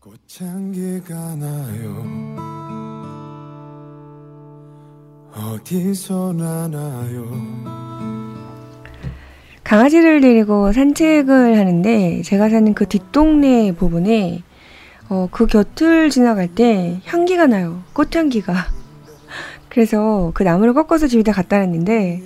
꽃향기가 나요. 어디서 나나요? 강아지를 데리고 산책을 하는데 제가 사는 그 뒷동네 부분에 그 곁을 지나갈 때 향기가 나요. 꽃향기가. 그래서 그 나무를 꺾어서 집에다 갖다 놨는데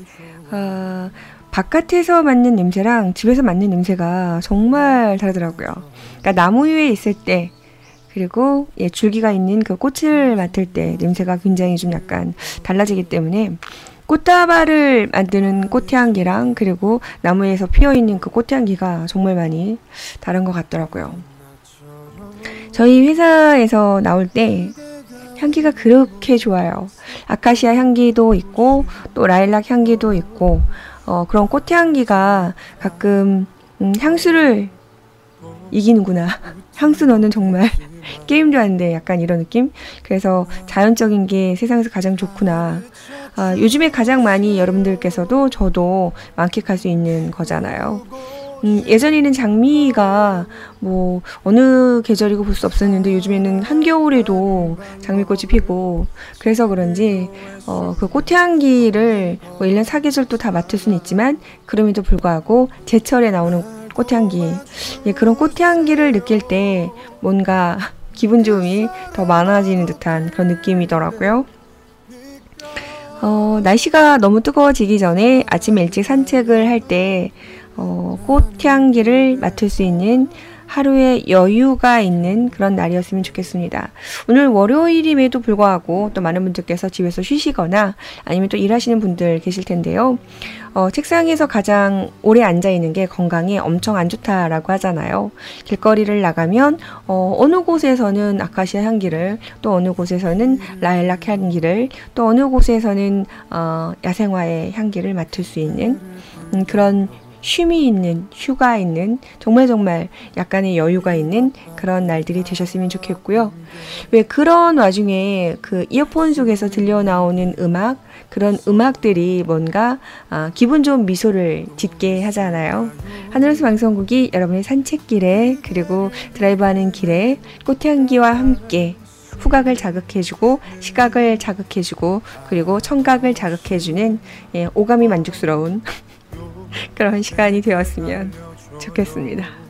바깥에서 맡는 냄새랑 집에서 맡는 냄새가 정말 다르더라고요. 그러니까 나무 위에 있을 때 그리고 줄기가 있는 그 꽃을 맡을 때 냄새가 굉장히 좀 약간 달라지기 때문에 꽃다발을 만드는 꽃향기랑 그리고 나무에서 피어있는 그 꽃향기가 정말 많이 다른 것 같더라고요. 저희 회사에서 나올 때 향기가 그렇게 좋아요. 아카시아 향기도 있고 또 라일락 향기도 있고 그런 꽃향기가 가끔 향수를 이기는구나. 향수 너는 정말 게임도 하는데 약간 이런 느낌? 그래서 자연적인 게 세상에서 가장 좋구나. 요즘에 가장 많이 여러분들께서도 저도 만끽할 수 있는 거잖아요. 예전에는 장미가 뭐 어느 계절이고 볼 수 없었는데 요즘에는 한겨울에도 장미꽃이 피고 그래서 그런지 그 꽃향기를 뭐 1년 4계절도 다 맡을 수는 있지만 그럼에도 불구하고 제철에 나오는 꽃향기 그런 꽃향기를 느낄 때 뭔가 기분 좋음이 더 많아지는 듯한 그런 느낌이더라고요. 날씨가 너무 뜨거워지기 전에 아침에 일찍 산책을 할 때 꽃향기를 맡을 수 있는 하루의 여유가 있는 그런 날이었으면 좋겠습니다. 오늘 월요일임에도 불구하고 또 많은 분들께서 집에서 쉬시거나 아니면 또 일하시는 분들 계실 텐데요. 책상에서 가장 오래 앉아있는 게 건강에 엄청 안 좋다라고 하잖아요. 길거리를 나가면 어느 곳에서는 아카시아 향기를 또 어느 곳에서는 라일락 향기를 또 어느 곳에서는 야생화의 향기를 맡을 수 있는 그런 쉼이 있는, 휴가 있는, 정말 약간의 여유가 있는 그런 날들이 되셨으면 좋겠고요. 왜 그런 와중에 그 이어폰 속에서 들려나오는 음악, 그런 음악들이 뭔가 기분 좋은 미소를 짓게 하잖아요. 하늘에서 방송국이 여러분의 산책길에 그리고 드라이브하는 길에 꽃향기와 함께 후각을 자극해주고 시각을 자극해주고 그리고 청각을 자극해주는 오감이 만족스러운 그런 시간이 되었으면 좋겠습니다.